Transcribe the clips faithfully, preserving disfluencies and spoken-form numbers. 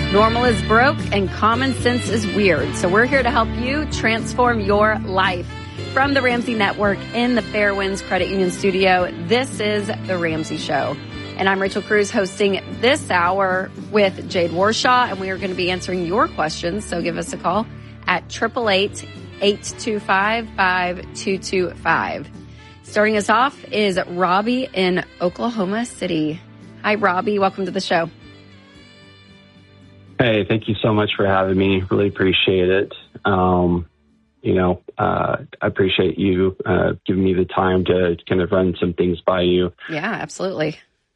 Normal is broke and common sense is weird. So we're here to help you transform your life. From the Ramsey Network in the Fairwinds Credit Union studio, this is The Ramsey Show. And I'm Rachel Cruz hosting this hour with Jade Warshaw, and we are going to be answering your questions. So give us a call at eight eight eight, eight two five, five two two five. Starting us off is Robbie in Oklahoma City. Hi, Robbie. Welcome to the show. Hey, thank you so much for having me. Really appreciate it. Um, you know, uh, I appreciate you uh, giving me the time to kind of run some things by you. Yeah, absolutely.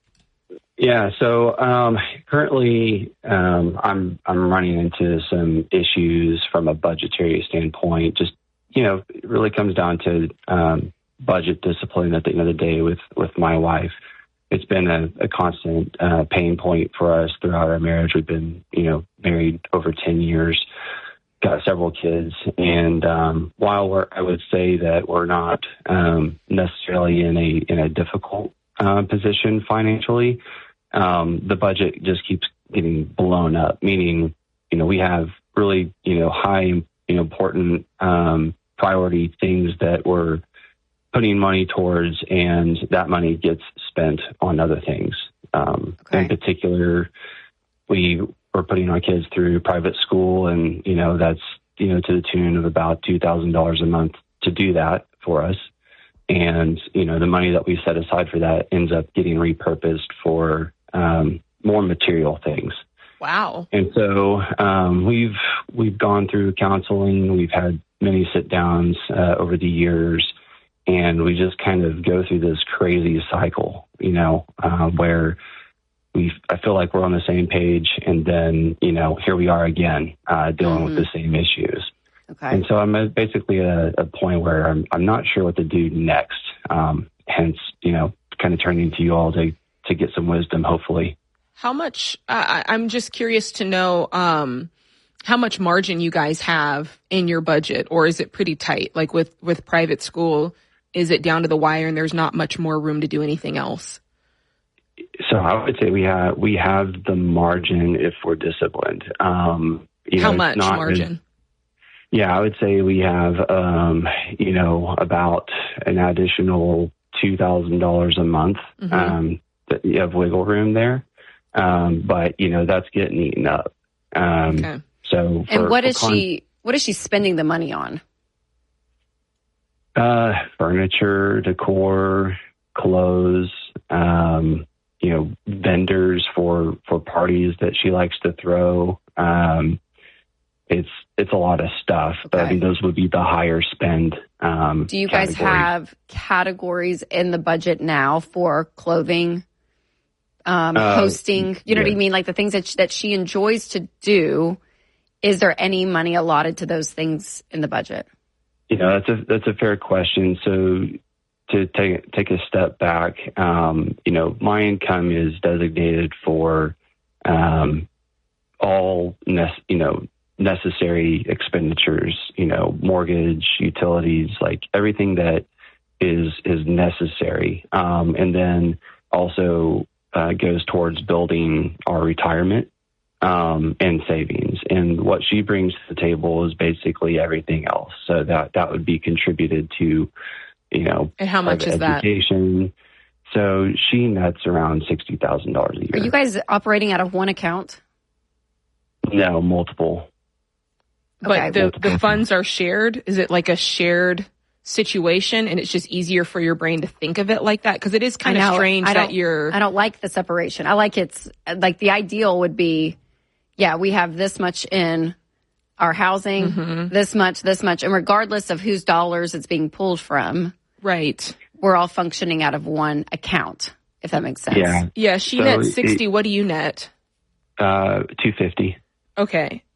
Yeah. So um, currently, um, I'm I'm running into some issues from a budgetary standpoint. Just you know, it really comes down to um, budget discipline at the end of the day with with my wife. It's been a, a constant uh, pain point for us throughout our marriage. We've been, you know, married over ten years, got several kids. And um, while we're, I would say that we're not um, necessarily in a in a difficult uh, position financially, um, the budget just keeps getting blown up, meaning, you know, we have really, you know, high, you know, important um, priority things that we're putting money towards, and that money gets spent on other things. Um, okay. In particular, we were putting our kids through private school, and, you know, that's, you know, to the tune of about two thousand dollars a month to do that for us. And, you know, the money that we set aside for that ends up getting repurposed for um, more material things. Wow. And so um, we've, we've gone through counseling. We've had many sit downs uh, over the years. And we just kind of go through this crazy cycle, you know, uh, where we, I feel like we're on the same page, and then, you know, here we are again, uh, dealing mm-hmm. with the same issues. Okay. And so I'm at basically at a point where I'm, I'm not sure what to do next. Um, hence, you know, kind of turning to you all to, to get some wisdom, hopefully. How much, uh, I'm just curious to know, um, how much margin you guys have in your budget, or is it pretty tight? Like with, with private school, is it down to the wire and there's not much more room to do anything else? So I would say we have we have the margin if we're disciplined. Um, you How know, much not, margin? Yeah, I would say we have, um, you know, about an additional two thousand dollars a month mm-hmm. um, that you have wiggle room there. Um, but, you know, that's getting eaten up. Um, okay. So for, and what is con- she what is she spending the money on? Uh, furniture, decor, clothes, um, you know, vendors for, for parties that she likes to throw. Um, it's, it's a lot of stuff, okay. but I mean, those would be the higher spend. Um, Do you guys categories. have categories in the budget now for clothing, um, uh, hosting? You know yeah. what I mean? Like the things that she, that she enjoys to do. Is there any money allotted to those things in the budget? You know, that's a that's a fair question. So to take take a step back, um, you know, my income is designated for um, all ne- you know necessary expenditures. You know, mortgage, utilities, like everything that is is necessary, um, and then also uh, goes towards building our retirement. Um, and savings. And what she brings to the table is basically everything else. So that, that would be contributed to, you know, and how much is education. That? So she nets around sixty thousand dollars a year. Are you guys operating out of one account? No, multiple. But okay. the, multiple. the funds are shared? Is it like a shared situation and it's just easier for your brain to think of it like that? Because it is kind of strange that you're... I don't like the separation. I like it's like the ideal would be, yeah, we have this much in our housing, mm-hmm. this much, this much. And regardless of whose dollars it's being pulled from, right, we're all functioning out of one account, if that makes sense. Yeah, yeah she so nets sixty. It, what do you net? Uh, two fifty. Okay.